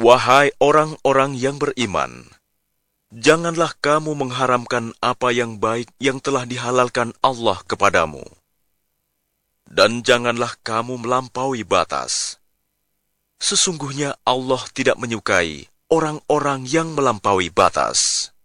Wahai orang-orang yang beriman, janganlah kamu mengharamkan apa yang baik yang telah dihalalkan Allah kepadamu. Dan janganlah kamu melampaui batas. Sesungguhnya Allah tidak menyukai orang-orang yang melampaui batas.